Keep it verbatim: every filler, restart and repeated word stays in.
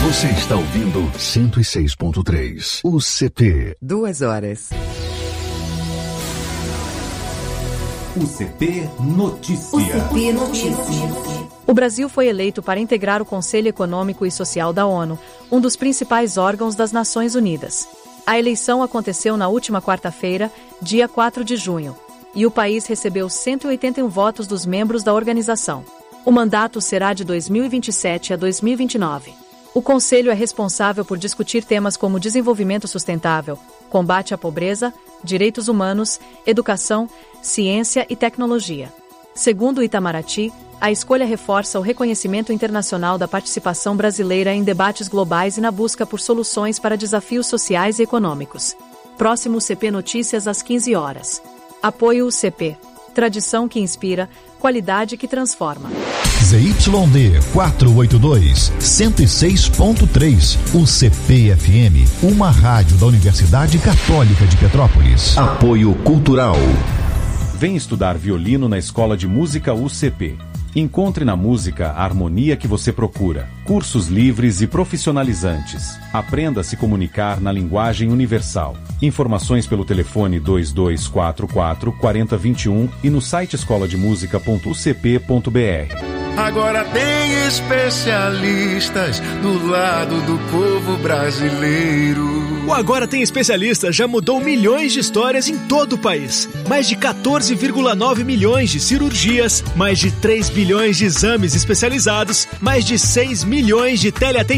Você está ouvindo cento e seis ponto três. O C P. Duas horas. O C P Notícia. O C P Notícia. O Brasil foi eleito para integrar o Conselho Econômico e Social da ONU, um dos principais órgãos das Nações Unidas. A eleição aconteceu na última quarta-feira, dia quatro de junho, e o país recebeu cento e oitenta e um votos dos membros da organização. O mandato será de dois mil e vinte e sete a dois mil e vinte e nove. O Conselho é responsável por discutir temas como desenvolvimento sustentável, combate à pobreza, direitos humanos, educação, ciência e tecnologia. Segundo o Itamaraty, a escolha reforça o reconhecimento internacional da participação brasileira em debates globais e na busca por soluções para desafios sociais e econômicos. Próximo C P Notícias às quinze horas. Apoio o C P. Tradição que inspira, qualidade que transforma. Z Y D quatrocentos e oitenta e dois, cento e seis ponto três. O C P F M, uma rádio da Universidade Católica de Petrópolis. Apoio Cultural. Vem estudar violino na Escola de Música U C P. Encontre na música a harmonia que você procura. Cursos livres e profissionalizantes. Aprenda a se comunicar na linguagem universal. Informações pelo telefone dois dois quatro quatro, quatro zero dois um e no site escola de música ponto u c p ponto b r. Agora tem especialistas do lado do povo brasileiro. O Agora Tem Especialistas já mudou milhões de histórias em todo o país. Mais de quatorze vírgula nove milhões de cirurgias, mais de três bilhões de exames especializados, mais de seis milhões de teleatendimentos.